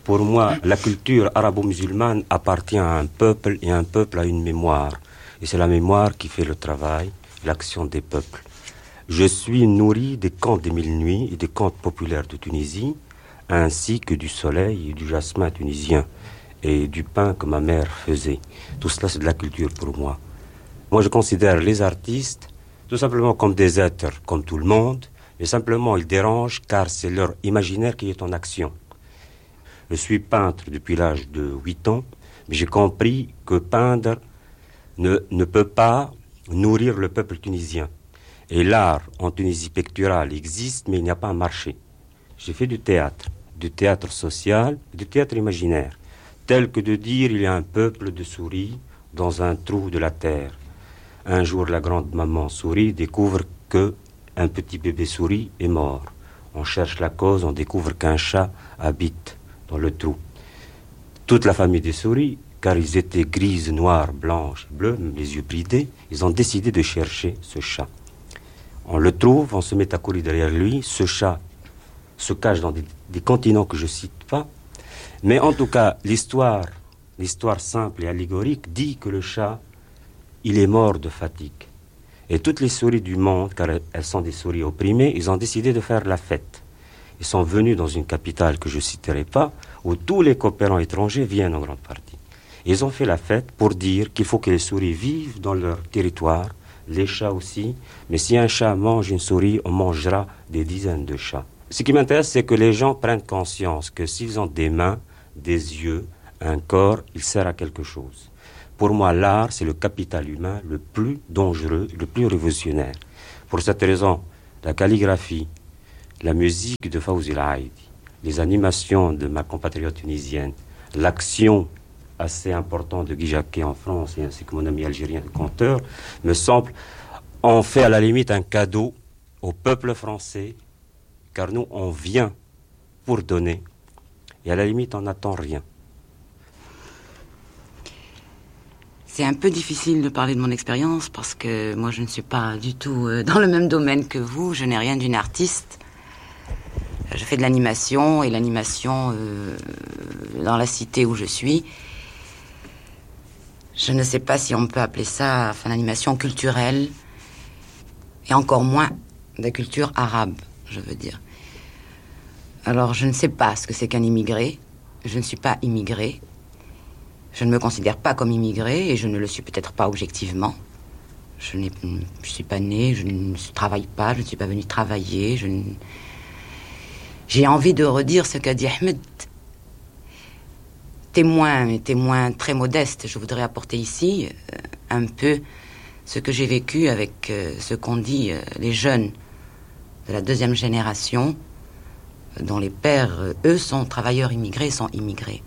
Pour moi, la culture arabo-musulmane appartient à un peuple et un peuple a une mémoire. Et c'est la mémoire qui fait le travail, l'action des peuples. Je suis nourri des contes des mille nuits et des contes populaires de Tunisie, ainsi que du soleil et du jasmin tunisien et du pain que ma mère faisait. Tout cela, c'est de la culture pour moi. Moi, je considère les artistes tout simplement comme des êtres, comme tout le monde, mais simplement ils dérangent car c'est leur imaginaire qui est en action. Je suis peintre depuis l'âge de 8 ans, mais j'ai compris que peindre ne peut pas nourrir le peuple tunisien. Et l'art en Tunisie picturale existe, mais il n'y a pas un marché. J'ai fait du théâtre social, du théâtre imaginaire, tel que de dire il y a un peuple de souris dans un trou de la terre. Un jour, la grande maman souris découvre que un petit bébé souris est mort. On cherche la cause, on découvre qu'un chat habite dans le trou. Toute la famille des souris, car ils étaient grises, noires, blanches, bleues, les yeux bridés, ils ont décidé de chercher ce chat. On le trouve, on se met à courir derrière lui, ce chat se cache dans des continents que je cite pas, mais en tout cas, l'histoire simple et allégorique dit que le chat, il est mort de fatigue. Et toutes les souris du monde, car elles sont des souris opprimées, ils ont décidé de faire la fête. Ils sont venus dans une capitale que je ne citerai pas, où tous les coopérants étrangers viennent en grande partie. Ils ont fait la fête pour dire qu'il faut que les souris vivent dans leur territoire, les chats aussi, mais si un chat mange une souris, on mangera des dizaines de chats. Ce qui m'intéresse, c'est que les gens prennent conscience que s'ils ont des mains, des yeux, un corps, il sert à quelque chose. Pour moi, l'art, c'est le capital humain le plus dangereux, le plus révolutionnaire. Pour cette raison, la calligraphie, la musique de Fawzi El-Aïdi, les animations de ma compatriote tunisienne, l'action assez importante de Guy Jacquet en France, et ainsi que mon ami algérien de conteur, me semble en fait à la limite un cadeau au peuple français, car nous, on vient pour donner, et à la limite, on n'attend rien. C'est un peu difficile de parler de mon expérience parce que moi je ne suis pas du tout dans le même domaine que vous, je n'ai rien d'une artiste. Je fais de l'animation et l'animation dans la cité où je suis. Je ne sais pas si on peut appeler ça l'animation culturelle et encore moins de culture arabe, je veux dire. Alors je ne sais pas ce que c'est qu'un immigré, je ne suis pas immigrée. Je ne me considère pas comme immigrée et je ne le suis peut-être pas objectivement. Je ne suis pas née, je ne travaille pas, je ne suis pas venue travailler. J'ai envie de redire ce qu'a dit Ahmed. Témoin très modeste, je voudrais apporter ici un peu ce que j'ai vécu avec ce qu'ont dit les jeunes de la deuxième génération, dont les pères, eux, sont travailleurs immigrés, sont immigrés.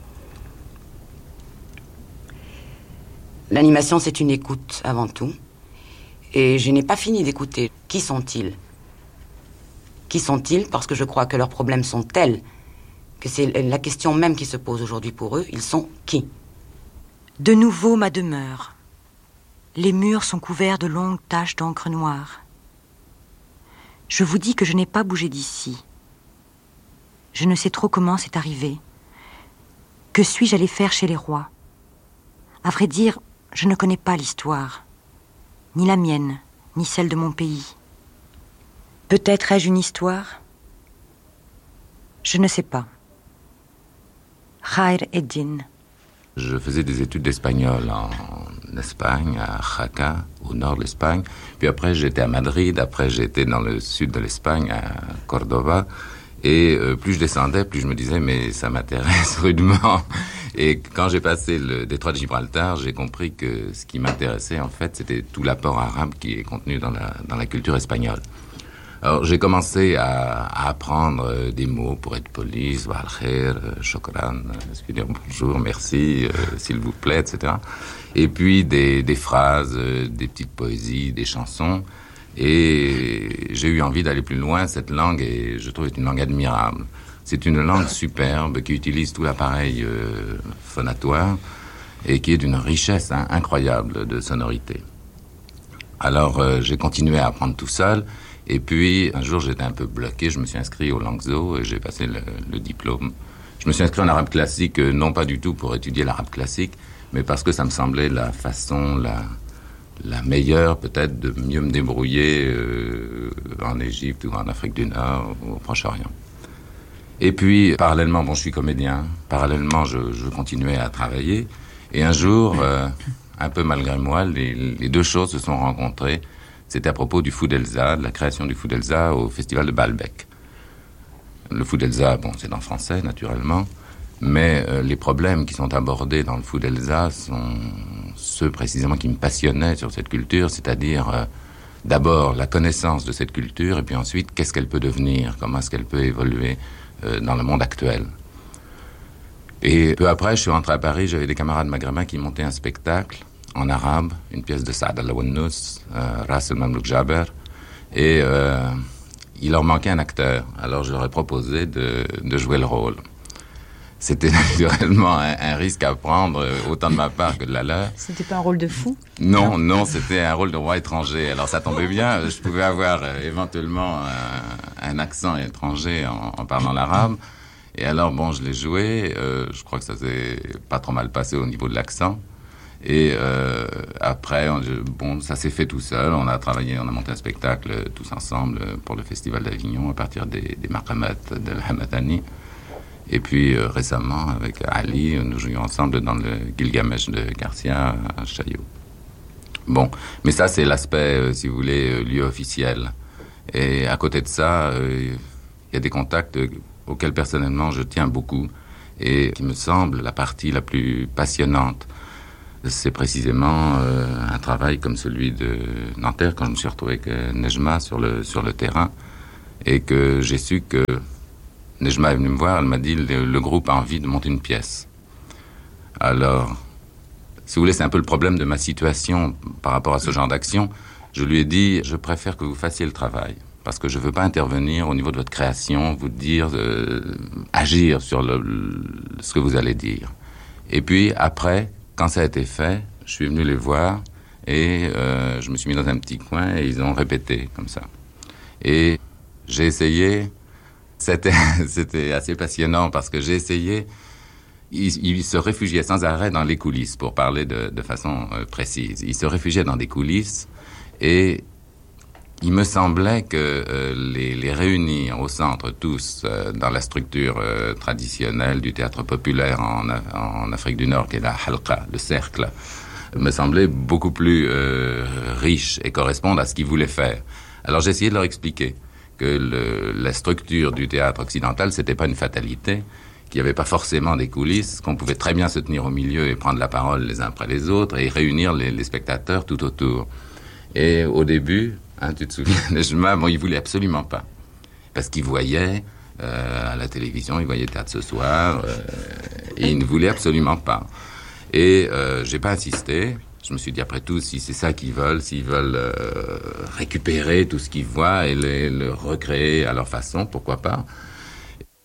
L'animation, c'est une écoute avant tout. Et je n'ai pas fini d'écouter. Qui sont-ils ? Qui sont-ils ? Parce que je crois que leurs problèmes sont tels que c'est la question même qui se pose aujourd'hui pour eux. Ils sont qui ? De nouveau ma demeure. Les murs sont couverts de longues taches d'encre noire. Je vous dis que je n'ai pas bougé d'ici. Je ne sais trop comment c'est arrivé. Que suis-je allé faire chez les rois ? À vrai dire, je ne connais pas l'histoire, ni la mienne, ni celle de mon pays. Peut-être ai-je une histoire ? Je ne sais pas. Khair Eddin. Je faisais des études d'espagnol en Espagne, à Jaca, au nord de l'Espagne. Puis après, j'étais à Madrid. Après, j'étais dans le sud de l'Espagne, à Cordoba. Et plus je descendais, plus je me disais, mais ça m'intéresse rudement. Et quand j'ai passé le détroit de Gibraltar, j'ai compris que ce qui m'intéressait, en fait, c'était tout l'apport arabe qui est contenu dans la culture espagnole. Alors, j'ai commencé à apprendre des mots pour être poli, sabah al-khair, shukran, dire bonjour, merci, s'il vous plaît, etc. Et puis des phrases, des petites poésies, des chansons. Et j'ai eu envie d'aller plus loin. Cette langue, et je trouve, est une langue admirable. C'est une langue superbe qui utilise tout l'appareil phonatoire et qui est d'une richesse incroyable de sonorité. Alors, j'ai continué à apprendre tout seul. Et puis, un jour, j'étais un peu bloqué. Je me suis inscrit au Langso et j'ai passé le diplôme Je me suis inscrit en arabe classique, non pas du tout pour étudier l'arabe classique, mais parce que ça me semblait la façon la meilleure peut-être de mieux me débrouiller en Égypte ou en Afrique du Nord ou au Proche-Orient. Et puis, parallèlement, je suis comédien, parallèlement, je continuais à travailler. Et un jour, un peu malgré moi, les deux choses se sont rencontrées. C'était à propos du Foudelza, de la création du Foudelza au festival de Baalbek. Le Foudelza, c'est en français, naturellement, mais les problèmes qui sont abordés dans le Foudelza sont ceux précisément qui me passionnaient sur cette culture, c'est-à-dire d'abord la connaissance de cette culture, et puis ensuite, qu'est-ce qu'elle peut devenir, comment est-ce qu'elle peut évoluer dans le monde actuel. Et peu après, je suis rentré à Paris, j'avais des camarades maghrébins qui montaient un spectacle en arabe, une pièce de Saad al-Lawannous, Ras el-Mamlouk Jaber, et il leur manquait un acteur. Alors je leur ai proposé de jouer le rôle. C'était naturellement un risque à prendre, autant de ma part que de la leur. C'était pas un rôle de fou? Non, c'était un rôle de roi étranger. Alors ça tombait bien, je pouvais avoir éventuellement un accent étranger en parlant l'arabe. Et alors, je l'ai joué, je crois que ça s'est pas trop mal passé au niveau de l'accent. Et après, ça s'est fait tout seul. On a travaillé, on a monté un spectacle tous ensemble pour le Festival d'Avignon à partir des maqamat de l'Hamadani. Et puis récemment, avec Ali, nous jouions ensemble dans le Gilgamesh de Garcia à Chaillot. Mais ça, c'est l'aspect, si vous voulez, lieu officiel. Et à côté de ça, il y a des contacts auxquels personnellement je tiens beaucoup et qui me semble la partie la plus passionnante. C'est précisément un travail comme celui de Nanterre, quand je me suis retrouvé avec Nejma sur le terrain, et que j'ai su que Nejma est venue me voir, elle m'a dit le groupe a envie de monter une pièce. Alors, si vous voulez, c'est un peu le problème de ma situation par rapport à ce genre d'action. Je lui ai dit, je préfère que vous fassiez le travail, parce que je ne veux pas intervenir au niveau de votre création, vous dire, agir sur ce que vous allez dire. Et puis après, quand ça a été fait, je suis venu les voir et je me suis mis dans un petit coin et ils ont répété comme ça. Et j'ai essayé, c'était assez passionnant parce que j'ai essayé, ils se réfugiaient sans arrêt dans les coulisses, pour parler de façon précise. Ils se réfugiaient dans des coulisses et il me semblait que les réunir au centre, tous, dans la structure traditionnelle du théâtre populaire en Afrique du Nord, qui est la halqa, le cercle, me semblait beaucoup plus riche et correspondre à ce qu'ils voulaient faire. Alors j'ai essayé de leur expliquer que la structure du théâtre occidental, c'était pas une fatalité, qu'il n'y avait pas forcément des coulisses, qu'on pouvait très bien se tenir au milieu et prendre la parole les uns après les autres et réunir les spectateurs tout autour. Et au début, tu te souviens, Nejma, il voulait absolument pas. Parce qu'il voyait à la télévision, il voyait Théâtre ce soir, et il ne voulait absolument pas. Et j'ai pas insisté. Je me suis dit, après tout, si c'est ça qu'ils veulent, s'ils veulent récupérer tout ce qu'ils voient et le recréer à leur façon, pourquoi pas.